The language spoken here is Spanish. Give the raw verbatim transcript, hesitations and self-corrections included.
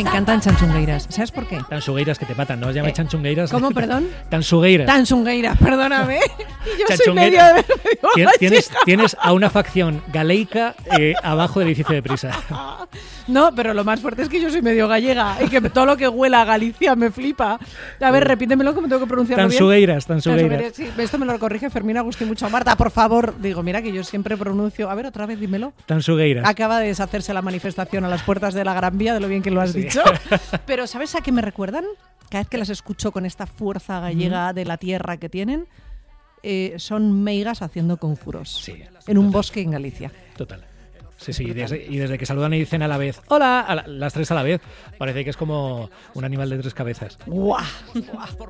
Me encantan chanchungueiras. ¿Sabes por qué? Tan sugueiras que te matan, no os llames eh, chanchungueiras. ¿Cómo, perdón? Tan sugueiras. Tan sugueiras, perdóname. Y yo soy medio, medio tienes, tienes a una facción galeica eh, abajo del edificio de Prisa. No, pero lo más fuerte es que yo soy medio gallega y que todo lo que huela a Galicia me flipa. A ver, repítemelo como tengo que pronunciarlo tan bien. Sugueiras, tan sugueiras. Sí, esto me lo corrige Fermín Agustín mucho. Marta, por favor. Digo, mira que yo siempre pronuncio... A ver, otra vez, dímelo. Tan sugueiras. Acaba de deshacerse la manifestación a las puertas de la Gran Vía, de lo bien que lo has sí. dicho. Pero ¿sabes a qué me recuerdan? Cada vez que las escucho con esta fuerza gallega mm. de la tierra que tienen, eh, son meigas haciendo conjuros. Sí, en total. Un bosque en Galicia. Total. Sí, sí, y desde, y desde que saludan y dicen a la vez, hola, a la, las tres a la vez, parece que es como un animal de tres cabezas. ¡Guau! ¡Guau!